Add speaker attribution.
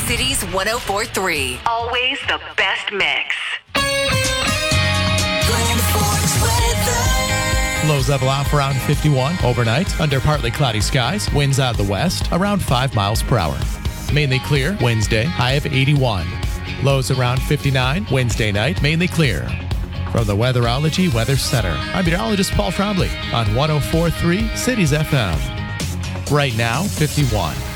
Speaker 1: Cities 104.3. Always the best mix.
Speaker 2: Lows level off around 51 overnight under partly cloudy skies. Winds out of the west around 5 miles per hour. Mainly clear Wednesday, high of 81. Lows around 59 Wednesday night, mainly clear. From the Weatherology Weather Center, I'm meteorologist Paul Trombley on 104.3 Cities FM. Right now, 51.